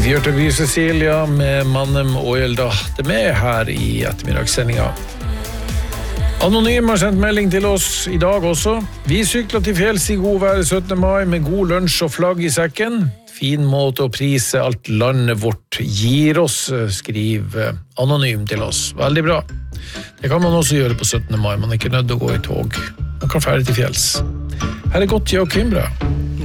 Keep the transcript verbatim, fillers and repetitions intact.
Bjørteby Cecilia med Mannem og Elda det med her i ettermiddagssendinga. Anonym har sendt melding til oss i dag også. Vi sykler til fjells i god vær syttende mai med god lunsj og flagg i sekken. Fin måte å prise alt landet vårt gir oss, skriver Anonym til oss. Veldig bra. Det kan man også gjøre på syttende mai. Man er ikke nødt til å gå i tog. Man kan fære til fjells. Her er godt Joakim Bra.